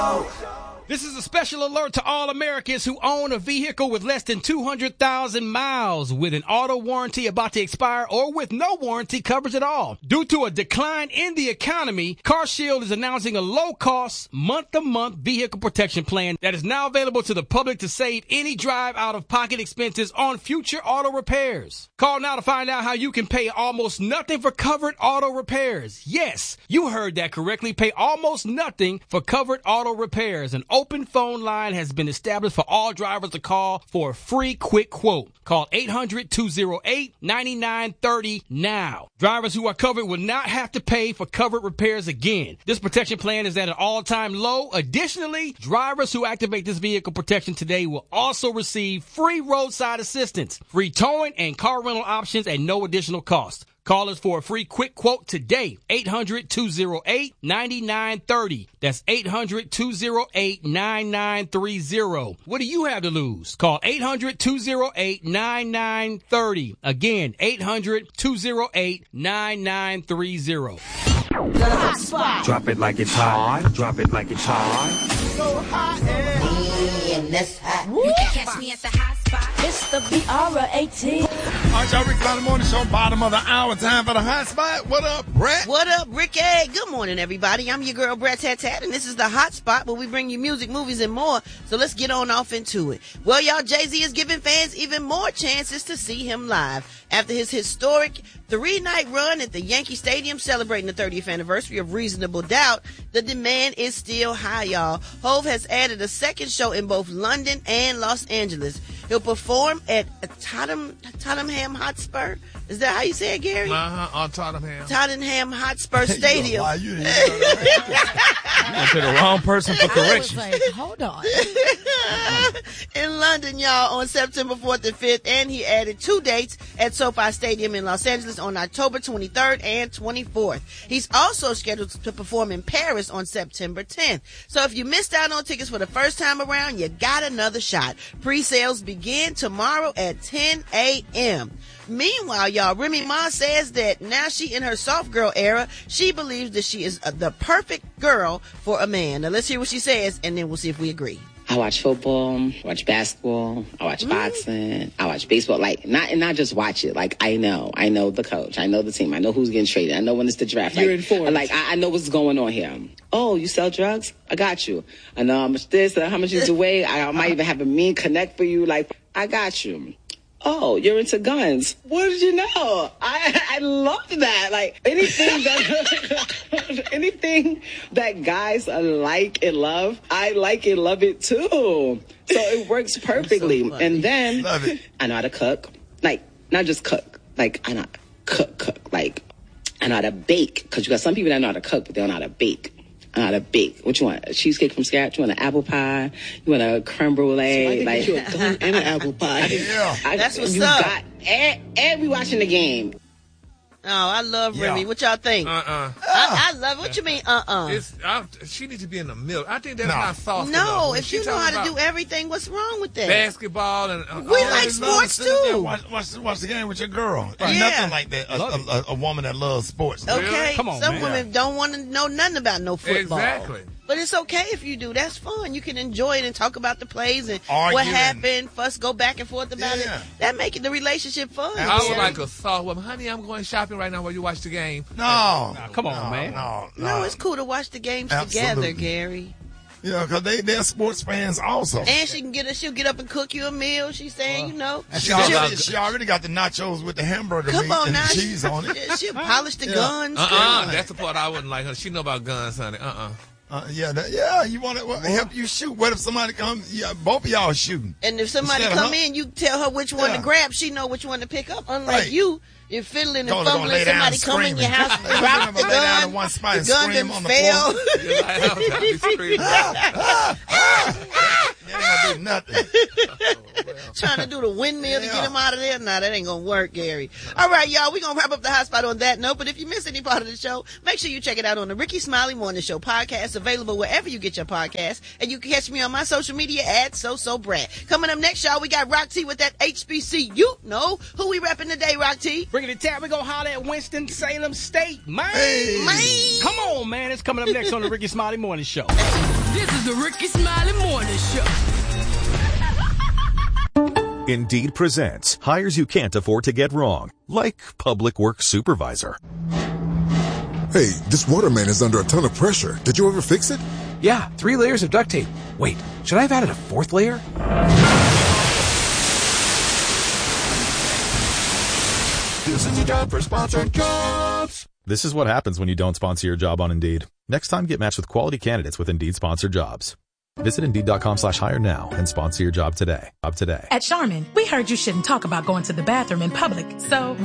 This is a special alert to all Americans who own a vehicle with less than 200,000 miles with an auto warranty about to expire or with no warranty coverage at all. Due to a decline in the economy, CarShield is announcing a low-cost, month-to-month vehicle protection plan that is now available to the public to save any drive out-of-pocket expenses on future auto repairs. Call now to find out how you can pay almost nothing for covered auto repairs. Yes, you heard that correctly. Pay almost nothing for covered auto repairs. An open phone line has been established for all drivers to call for a free quick quote. Call 800-208-9930 now. Drivers who are covered will not have to pay for covered repairs again. This protection plan is at an all-time low. Additionally, drivers who activate this vehicle protection today will also receive free roadside assistance, free towing, and car rental options at no additional cost. Call us for a free quick quote today. 800-208-9930. That's 800-208-9930. What do you have to lose? Call 800-208-9930. Again, 800-208-9930. The hot spot. Drop it like it's hot. Drop it like it's hot. So hot and that's hot. You can catch me at the hot spot. It's the BR18. All right, y'all, Rick Friday Morning Show, bottom of the hour, time for the hot spot. What up, Brett? What up, Ricky? Good morning, everybody. I'm your girl, Brett Tat, and this is the hot spot where we bring you music, movies, and more. So let's get on off into it. Well, y'all, Jay-Z is giving fans even more chances to see him live. After his historic 3-night run at the Yankee Stadium celebrating the 30th anniversary of Reasonable Doubt, the demand is still high, y'all. Hov has added a second show in both London and Los Angeles. He'll perform at Tottenham Hotspur. Is that how you say it, Gary? On Tottenham. Tottenham Hotspur Stadium. You went to the wrong person for correction. I was like, hold on. In London, y'all, on September 4th and 5th, and he added 2 dates at SoFi Stadium in Los Angeles on October 23rd and 24th. He's also scheduled to perform in Paris on September 10th. So if you missed out on tickets for the first time around, you got another shot. Pre-sales begin tomorrow at 10 a.m. Meanwhile, y'all, Remy Ma says that now she in her soft girl era, she believes that she is the perfect girl for a man. Now let's hear what she says, and then we'll see if we agree. I watch football, I watch basketball, I watch boxing, I watch baseball. Like, not just watch it. Like, I know the coach, I know the team, I know who's getting traded, I know when it's the draft. You're informed. Like, I know what's going on here. Oh, you sell drugs? I got you. I know how much this, how much you weigh. I might even have a mean connect for you. Like, I got you. Oh, you're into guns. What did you know? I love that. Like, anything that guys like and love, I like and love it too. So it works perfectly. So and then Love it. I know how to cook. Like, not just cook. Like, I know how to cook. Like, I know how to bake. Because you got some people that know how to cook, but they don't know how to bake. I know how to bake. What you want? A cheesecake from scratch? You want an apple pie? You want a creme brulee? So I can get you a gun and an apple pie. Yeah. That's what's up. And we watching the game. Oh, I love Remy. What y'all think? I love it. What you mean, She needs to be in the middle. I think that's not soft No, enough. When if you know how to do everything, what's wrong with that? basketball and We like sports too. Watch the game with your girl. Yeah. Nothing like that. A woman that loves sports. Okay, Come on, some man. women don't want to know nothing about no football. Exactly. But it's okay if you do. That's fun. You can enjoy it and talk about the plays and Argue what and- happened. Fuss, go back and forth about it. Yeah. That make it the relationship fun. I would like a soft woman. Honey, I'm going shopping right now while you watch the game. No. Come on, man. No, it's cool to watch the games Absolutely. together, Gary. Yeah, because they're sports fans also. And she'll get up and cook you a meal. She's saying, She already got the nachos with the hamburger come meat on and now. the cheese on it. She'll polish the guns. That's the part I wouldn't like her. She know about guns, honey. You want to help you shoot. What if somebody comes? Yeah, both of y'all shooting. And if somebody Instead of come her- in, you tell her which one Yeah. to grab. She know which one to pick up. Unlike Right. you're fiddling and Gonna fumbling. lay down Somebody and come in your screaming. house, You're drop gonna the lay down gun. in one spot The and gun scream done on the fell. They ain't gonna do nothing. Trying to do the windmill to get him out of there. Nah, that ain't gonna work, Gary. All right, y'all, we're gonna wrap up the hot spot on that note. But if you miss any part of the show, make sure you check it out on the Ricky Smiley Morning Show podcast, available wherever you get your podcasts. And you can catch me on my social media at SoSoBrat. Coming up next, y'all, we got Rock T with that HBC. You know who we repping today, Rock T? Bringing it down, we're going to holler at Winston-Salem State, man. Hey. Man. Come on, man. It's coming up next on the Ricky Smiley Morning Show. This is the Ricky Smiley Morning Show. Indeed presents hires you can't afford to get wrong, like public works supervisor. Hey, this waterman is under a ton of pressure. Did you ever fix it? Yeah, 3 layers of duct tape. Wait, should I have added a 4th layer? This is a job for Sponsored Jobs. This is what happens when you don't sponsor your job on Indeed. Next time, get matched with quality candidates with Indeed sponsored jobs. Visit Indeed.com/hire now and sponsor your job today. At Charmin, we heard you shouldn't talk about going to the bathroom in public, so